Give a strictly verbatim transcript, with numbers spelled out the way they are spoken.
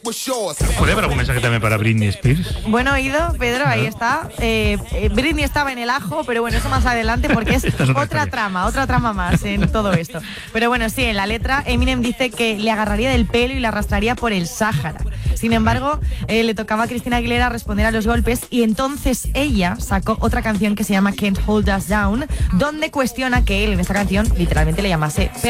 ¿Puede haber algún mensaje también para Britney Spears? Bueno, oído, Pedro, ahí está. Eh, eh, Britney estaba en el ajo, pero bueno, eso más adelante porque es, es otra, otra trama, otra trama más en todo esto. Pero bueno, sí, en la letra Eminem dice que le agarraría del pelo y le arrastraría por el Sáhara. Sin embargo, eh, le tocaba a Christina Aguilera responder a los golpes y entonces ella sacó otra canción que se llama Can't Hold Us Down, donde cuestiona que él en esta canción literalmente le llamase